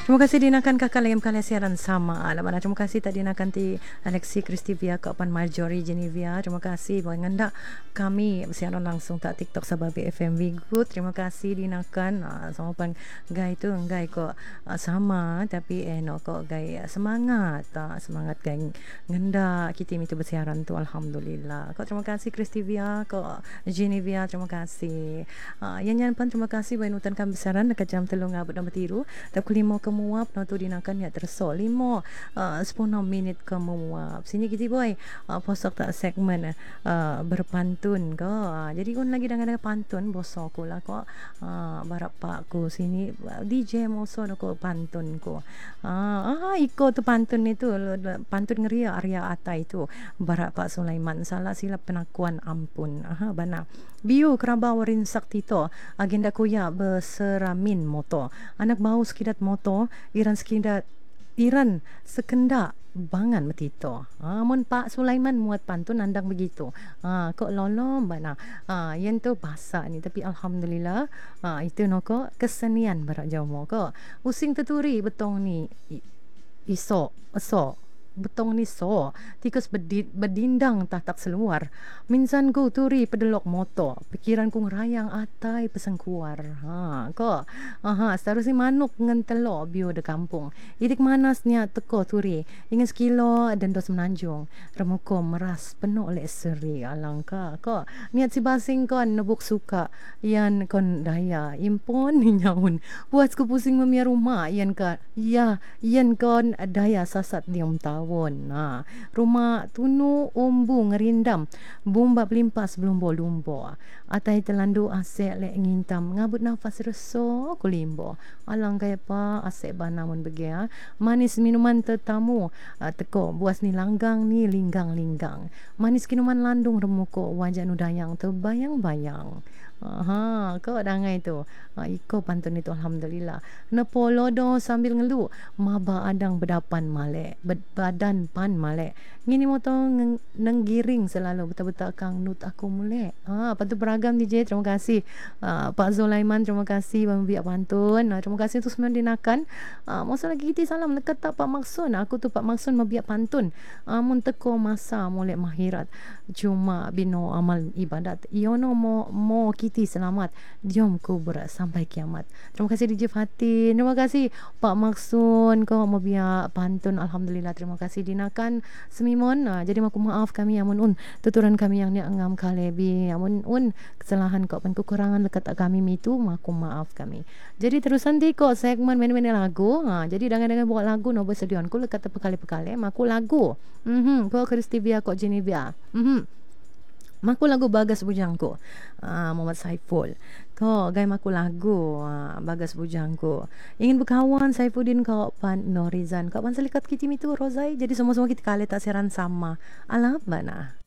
Terima kasih dinakan kakak lagi kali siaran sama. Alamak, terima kasih tak dinakan ti Alexi Kristivia ke Pan Marjorie Genevia. Terima kasih buat nganda kami siaran langsung tak TikTok sebab BFM Good. Terima kasih dinakan sama pan gai tu gai ko sama tapi no ko gai semangat semangat gai nganda kita itu bersiaran tu alhamdulillah. Kau terima kasih Kristivia ko Genevia, terima kasih. Yan pan terima kasih buat nutan kami bersiaran dekat jam 3 ngabut nombor tiru. Tak kulimo kemuap no tu dinakan ya terso 10 minit kemuap sini kita boy posok tak segmen berpantun ko jadi kun lagi dengan pantun bosok ko lah ko barak pak ko sini DJ moso no ko pantun ko iko tu pantun itu pantun ngeria Arya Ata itu barak Pak Sulaiman salah silap penakuan ampun bana biu keraba warin saktito agenda kuya beseramin moto anak bau sekidat moto Iran sekenda bangan metito. Mun Pak Sulaiman muat pantun andang begitu. Kok lolom bana. Yen tu bahasa ni tapi alhamdulillah itu no ko kesenian barak Jawa ko. Using teturi betong ni iso betong ni tikus bedindang tatak seluar minsan ku turi pedelok moto pikiran ku ngerayang atai pesengkuar ko seterusnya manuk ngen telo bio de kampung idik manasnya teko turi ingin sekilo dan dos menanjung remuko meras penuh oleh seri alangka ko niat si basing kon nebuk suka yan kon daya impon ni nyaun buat ku pusing memia rumah yan kon daya sasat diam tahu rumah tunu umbu ngerindam bumba pelimpas belumbo lumbo atai telandu asek lek ngintam ngabut nafas reso kulimbo alang kaya pa asek banamun begia manis minuman tetamu teko buas ni langgang ni linggang manis kinuman landung remuko wajah nudayang terbayang-bayang kau dangai tu iko pantun itu alhamdulillah nepolo do sambil ngelu maba adang bedapan malek badan pan malek ngini moto nenggiring selalu betul-betul kang nut aku mulek pantun beragam DJ terima kasih Pak Sulaiman terima kasih bang biak pantun terima kasih tu semua dinakan masa lagi kita salam lekat tak Pak Maksun aku tu Pak Maksun mabiak pantun mun teko masa mulek mahirat cuma bino amal ibadat iono mo kiti selamat diom kubur sampai kiamat. Terima kasih DJ Fatin, terima kasih Pak Maksun kau mau biar pantun alhamdulillah terima kasih dinakan semimon jadi maku maaf kami amun tuturan kami yang ni angam kalebi amun kesalahan kau pen kekurangan lekat kami mitu maku maaf kami. Jadi terusan di kok segmen main-main lagu jadi dengan buat lagu no bersedion ku lekat pekali-pekali maku lagu kau Kristivia kok Genevia maku lagu Bagas Bujangku Muhammad Saiful ko gay maku lagu Bagas Bujangku ingin berkawan Saifuddin kau pan Norizan kau pan selikat kita itu Rozai jadi semua-semua kita kali tak siaran sama alam bana